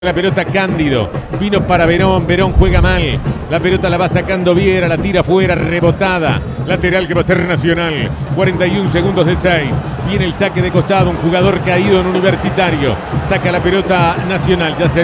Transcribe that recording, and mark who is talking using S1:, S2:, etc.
S1: La pelota Cándido, vino para Verón, Verón juega mal, la pelota la va sacando Viera, la tira fuera, rebotada, lateral que va a ser Nacional, 41 segundos de 6, viene el saque de costado, un jugador caído en Universitario, saca la pelota Nacional, ya se